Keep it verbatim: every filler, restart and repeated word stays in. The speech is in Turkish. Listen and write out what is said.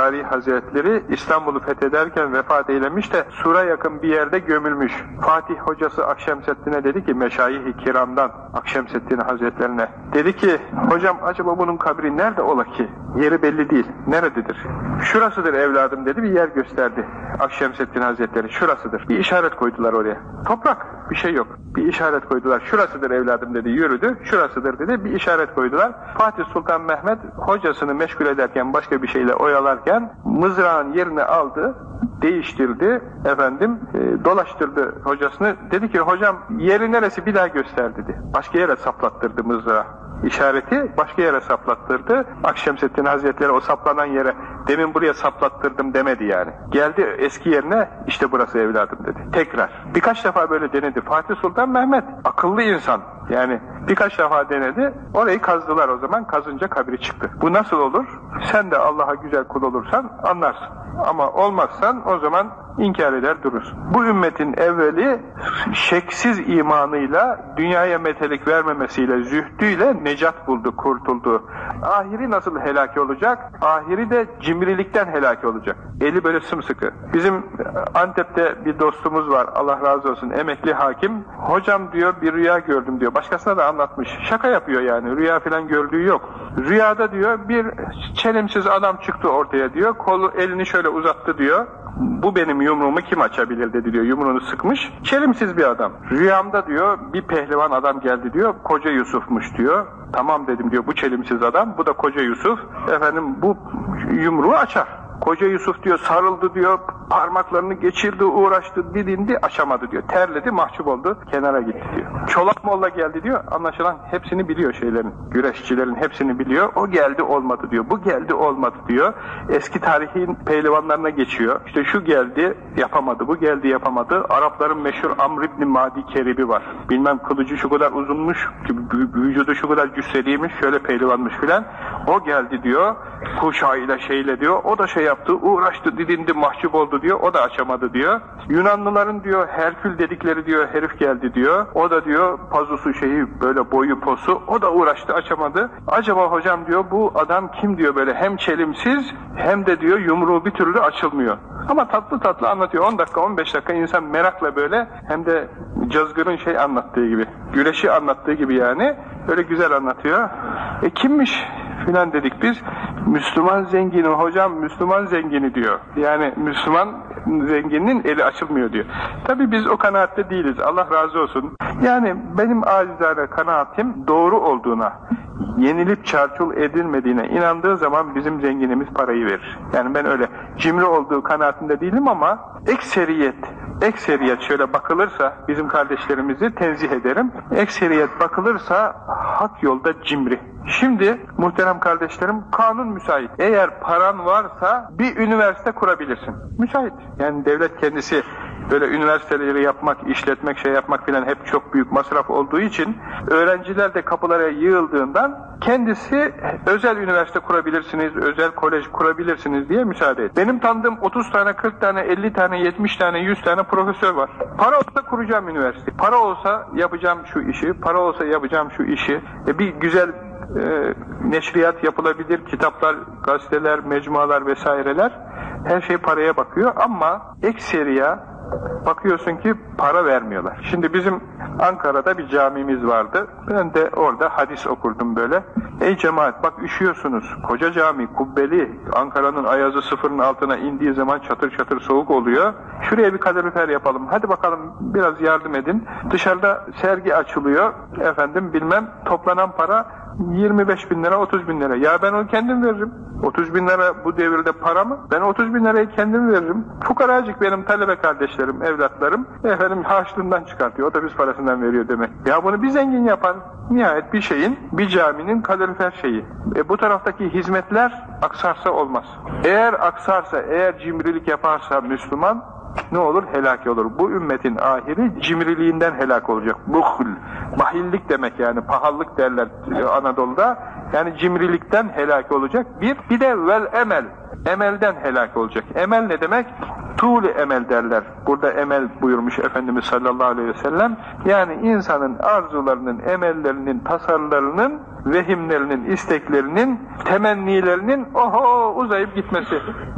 Buhari Hazretleri İstanbul'u fethederken vefat eylemiş de Sur'a yakın bir yerde gömülmüş. Fatih hocası Akşemseddin'e dedi ki, Meşayih-i Kiram'dan Akşemseddin Hazretlerine, dedi ki, hocam acaba bunun kabri nerede ola ki? Yeri belli değil. Nerededir? Şurasıdır evladım dedi, bir yer gösterdi Akşemseddin Hazretleri. Şurasıdır. Bir işaret koydular oraya. Toprak, bir şey yok. Bir işaret koydular. Şurasıdır evladım dedi, yürüdü. Şurasıdır dedi, bir işaret koydular. Fatih Sultan Mehmet hocasını meşgul ederken, başka bir şeyle oyalarken mızrağın yerini aldı, değiştirdi, efendim e, dolaştırdı hocasını. Dedi ki, hocam yeri neresi, bir daha göster dedi. Başka yere saplattırdı mızrağı. İşareti başka yere saplattırdı. Akşemseddin Hazretleri o saplanan yere, demin buraya saplattırdım demedi yani. Geldi eski yerine, işte burası evladım dedi. Tekrar. Birkaç defa böyle denedi. Fatih Sultan Mehmet akıllı insan. Yani birkaç defa denedi. Orayı kazdılar o zaman. Kazınca kabri çıktı. Bu nasıl olur? Sen de Allah'a güzel kul olursan anlarsın. Ama olmazsan o zaman inkar eder durursun. Bu ümmetin evveli şeksiz imanıyla, dünyaya metelik vermemesiyle, zühdüyle necat buldu, kurtuldu. Ahiri nasıl helak olacak? Ahiri de cimrilikten helak olacak. Eli böyle sımsıkı. Bizim Antep'te bir dostumuz var, Allah razı olsun, emekli hakim. Hocam diyor, bir rüya gördüm diyor. Başkasına da anlatmış. Şaka yapıyor yani. Rüya falan gördüğü yok. Rüyada diyor bir çelimsiz adam çıktı ortaya diyor. Kolu, elini şöyle uzattı diyor. Bu benim yumruğumu kim açabilir dedi diyor. Yumruğunu sıkmış. Çelimsiz bir adam. Rüyamda diyor bir pehlivan adam geldi diyor. Koca Yusuf'muş diyor. Tamam dedim diyor, bu çelimsiz adam. Bu da Koca Yusuf. Efendim bu yumruğu açar. Koca Yusuf diyor sarıldı diyor, parmaklarını geçirdi, uğraştı, didindi, açamadı diyor. Terledi, mahcup oldu, kenara gitti diyor. Çolak Molla geldi diyor, anlaşılan hepsini biliyor şeylerin, güreşçilerin hepsini biliyor. O geldi olmadı diyor, bu geldi olmadı diyor. Eski tarihin pehlivanlarına geçiyor. İşte şu geldi yapamadı, bu geldi yapamadı. Arapların meşhur Amr ibn Madi Keribi var. Bilmem kılıcı şu kadar uzunmuş, vücudu şu kadar cüsseliymiş, şöyle pehlivanmış filan. O geldi diyor, kuşağıyla şeyle diyor, o da şey yaptı, uğraştı, didindi, mahcup oldu diyor, o da açamadı diyor. Yunanlıların diyor Herkül dedikleri diyor herif geldi diyor, o da diyor pazusu şeyi böyle boyu posu, o da uğraştı, açamadı. Acaba hocam diyor bu adam kim diyor, böyle hem çelimsiz hem de diyor yumruğu bir türlü açılmıyor. Ama tatlı tatlı anlatıyor, on dakika on beş dakika insan merakla böyle, hem de Cazgır'ın şey anlattığı gibi, güreşi anlattığı gibi yani, öyle güzel anlatıyor. E kimmiş filan dedik biz. Müslüman zengini hocam, Müslüman zengini diyor. Yani Müslüman zenginin eli açılmıyor diyor. Tabii biz o kanaatte değiliz. Allah razı olsun. Yani benim acizane kanaatim doğru olduğuna, yenilip çarçur edilmediğine inandığı zaman bizim zenginimiz parayı verir. Yani ben öyle cimri olduğu kanaatinde değilim ama ekseriyet, ekseriyet şöyle bakılırsa, bizim kardeşlerimizi tenzih ederim. Ekseriyet bakılırsa hak yolda cimri. Şimdi muhterem kardeşlerim, kanun müsait. Eğer paran varsa bir üniversite kurabilirsin. Müsait. Yani devlet kendisi böyle üniversiteleri yapmak, işletmek, şey yapmak filan hep çok büyük masraf olduğu için öğrenciler de kapılara yığıldığından kendisi özel üniversite kurabilirsiniz, özel kolej kurabilirsiniz diye müsaade et. Benim tanıdığım otuz tane, kırk tane, elli tane, yetmiş tane, yüz tane profesör var. Para olsa kuracağım üniversite. Para olsa yapacağım şu işi, para olsa yapacağım şu işi. E bir güzel e, neşriyat yapılabilir, kitaplar, gazeteler, mecmualar vesaireler. Her şey paraya bakıyor ama ekseriya bakıyorsun ki para vermiyorlar. Şimdi bizim Ankara'da bir camimiz vardı. Ben de orada hadis okurdum böyle. Ey cemaat bak üşüyorsunuz. Koca cami, kubbeli. Ankara'nın ayazı sıfırın altına indiği zaman çatır çatır soğuk oluyor. Şuraya bir kalorifer yapalım. Hadi bakalım biraz yardım edin. Dışarıda sergi açılıyor. Efendim bilmem toplanan para yirmi beş bin lira, otuz bin lira. Ya ben onu kendim veririm. otuz bin lira bu devirde para mı? Ben otuz bin lirayı kendim veririm. Fukaracık benim talebe kardeşlerim, evlatlarım. Efendim harçlığından çıkartıyor. Otobüs parasından veriyor demek. Ya bunu bir zengin yapar. Nihayet bir şeyin, bir caminin kalorifer şeyi. E bu taraftaki hizmetler aksarsa olmaz. Eğer aksarsa, eğer cimrilik yaparsa Müslüman, ne olur? Helak olur. Bu ümmetin ahiri cimriliğinden helak olacak. Buhl, bahillik demek yani, pahalılık derler Anadolu'da. Yani cimrilikten helak olacak. Bir, bir de vel emel, emelden helak olacak. Emel ne demek? Tuğlu emel derler. Burada emel buyurmuş Efendimiz sallallahu aleyhi ve sellem. Yani insanın arzularının, emellerinin, tasarlarının, vehimlerinin, isteklerinin, temennilerinin oho uzayıp gitmesi.